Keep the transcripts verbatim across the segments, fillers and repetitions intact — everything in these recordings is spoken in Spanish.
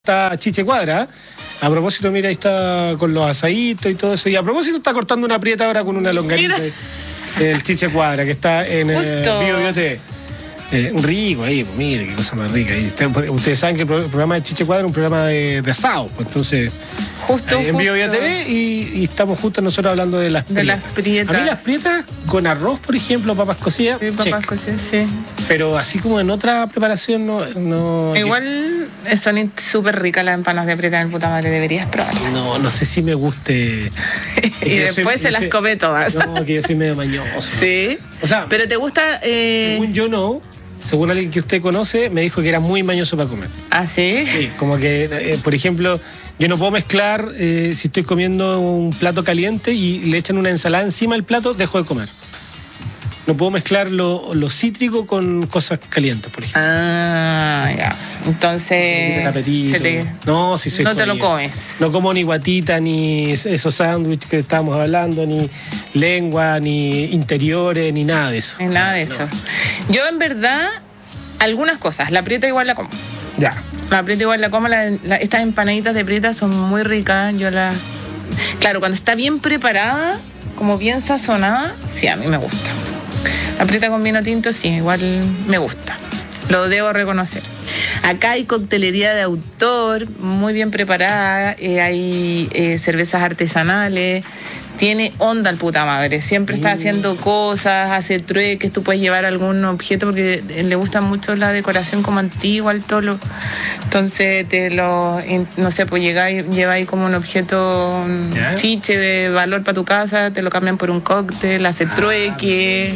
Está Chiche Cuadra. A propósito, mira, ahí está con los asaditos y todo eso. Y a propósito, está cortando una prieta ahora con una longaniza del Chiche Cuadra, que está en eh, Bio Bio T V. Eh, rico ahí, pues mire, qué cosa más rica. Y usted, ustedes saben que el programa de Chiche Cuadra es un programa de, de asado, pues entonces. Justo, en Bio Bio T V y, y estamos justo nosotros hablando de las prietas. De las prietas. A mí las prietas con arroz, por ejemplo, papas cocidas. Sí, papas cocidas, sí. Pero así como en otra preparación, no. no Igual son súper ricas las empanadas de prieta en el puta madre, deberías probarlas. No, no sé si me guste. Y después soy, se las soy, come todas. No, que yo soy medio mañoso. Sí. O sea, pero te gusta. Eh... Según yo, no. Según alguien que usted conoce, me dijo que era muy mañoso para comer. ¿Ah, sí? Sí, como que, eh, por ejemplo, yo no puedo mezclar, eh, si estoy comiendo un plato caliente y le echan una ensalada encima del plato, dejo de comer. No puedo mezclar lo, lo cítrico con cosas calientes, por ejemplo. Ah, ya. Entonces. El apetito. Te... No, si soy No te lo comes. No como ni guatita, ni esos sándwiches que estábamos hablando, ni lengua, ni interiores, ni nada de eso. Ni nada de eso. No. Yo, en verdad, algunas cosas. La prieta igual la como. Ya. La prieta igual la como. La, la, estas empanaditas de prieta son muy ricas. Yo las. Claro, cuando está bien preparada, como bien sazonada, sí, a mí me gusta. La prieta con vino tinto, sí, igual me gusta. Lo debo reconocer. Acá hay coctelería de autor, muy bien preparada, eh, hay eh, cervezas artesanales, tiene onda el puta madre, siempre está haciendo cosas, hace trueques, tú puedes llevar algún objeto porque le gusta mucho la decoración como antigua, el tolo. Entonces te lo, no sé, pues llegáis, lleváis como un objeto, un ¿Yeah? chiche de valor para tu casa, te lo cambian por un cóctel, hace ah, trueque,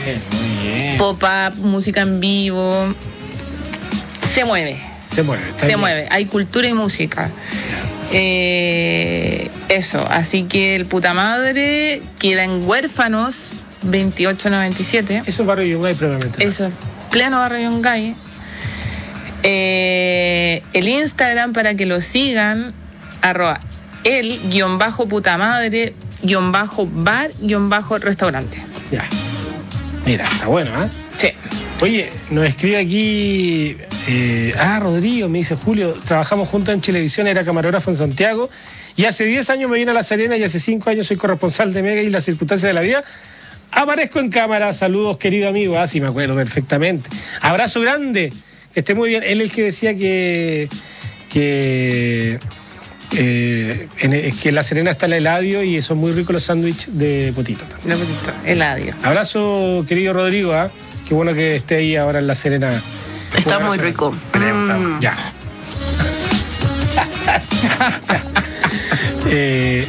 pop-up, música en vivo. Se mueve. Se mueve. Se bien. mueve. Hay cultura y música. Eh, eso. Así que el puta madre queda en Huérfanos veintiocho noventa y siete. Eso es Barrio Yungay, probablemente. Eso es pleno Barrio Yungay. Eh, el Instagram para que lo sigan, arroba el guión bajo puta madre guión bajo bar guión bajo restaurante. Ya. Mira, está bueno, ¿eh? Sí. Oye, nos escribe aquí, eh, ah, Rodrigo, me dice Julio, trabajamos juntos en Chilevisión, era camarógrafo en Santiago, y hace diez años me vine a La Serena y hace cinco años soy corresponsal de Mega y las circunstancias de la vida. Aparezco en cámara, saludos querido amigo, ah, sí me acuerdo perfectamente. Abrazo grande, que esté muy bien. Él es el que decía que, que, eh, en, que en La Serena está el Eladio y son muy ricos los sándwiches de potito. De potito, Eladio. Abrazo querido Rodrigo, ¿ah? ¿eh? Qué bueno que esté ahí ahora en La Serena. Está muy rico. Mm. Ya. ya. Eh,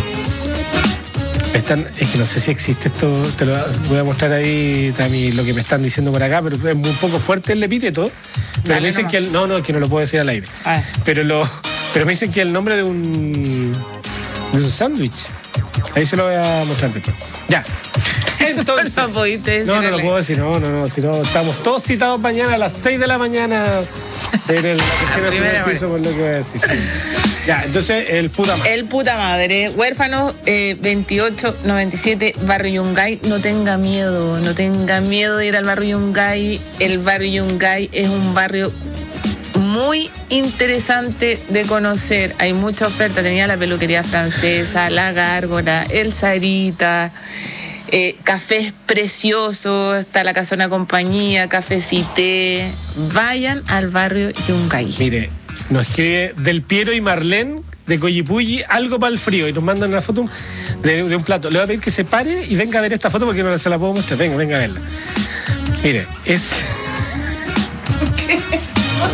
están, es que no sé si existe esto, te lo voy a mostrar ahí, Tami, lo que me están diciendo por acá, pero es muy poco fuerte el epíteto. Pero Dale me dicen nomás. que el, no, no, es que no lo puedo decir al aire. Ah. Pero lo, pero me dicen que el nombre de un de un sándwich. Ahí se lo voy a mostrar después. Ya. Entonces, no, no, no lo puedo decir, no, no, no, si no, estamos todos citados mañana a las seis de la mañana en el, la tercera primer piso, por lo que voy a decir. Sí. Ya, entonces, el puta madre. El puta madre, Huérfanos eh, veintiocho noventa y siete, Barrio Yungay. No tenga miedo, no tenga miedo de ir al Barrio Yungay. El Barrio Yungay es un barrio muy interesante de conocer. Hay mucha oferta, tenía la peluquería francesa, la gárgola, el Sarita. Eh, cafés preciosos, está la Casona Compañía, Cafecité. Vayan al Barrio Yungay. Mire, nos escribe Del Piero y Marlene de Coyipulli, algo para el frío, y nos mandan una foto de, de un plato. Le voy a pedir que se pare y venga a ver esta foto porque no se la puedo mostrar. Venga, venga a verla. Mire, es... ¿Qué es eso?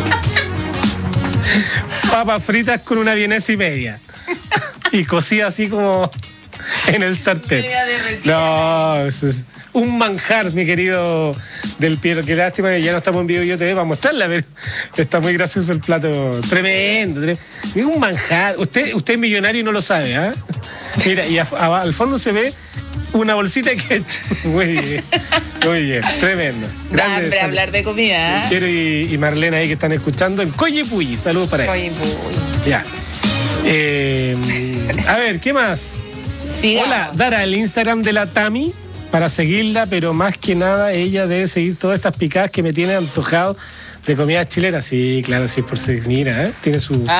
Papas fritas con una vienesa y media. Y cocida así como... en el sartén. No, eso es un manjar, mi querido Del Piero. Qué lástima que ya no estamos en Bio Bio T V para mostrarla, pero está muy gracioso el plato. Tremendo, tremendo. Un manjar. Usted, usted es millonario y no lo sabe, ¿ah? ¿eh? Mira, y a, a, al fondo se ve una bolsita de ketchup. Muy bien, muy bien, tremendo. Grande de hablar de comida. Del Piero y, y Marlene ahí que están escuchando en Coyipulli. Saludos para ellos. Coyipulli. Ya. Eh, a ver, ¿qué más? Sigamos. Hola, Dara, el Instagram de la Tami para seguirla, pero más que nada ella debe seguir todas estas picadas que me tienen antojado De comida chilena, sí, claro, sí, por si. Mira, ¿eh? Tiene su.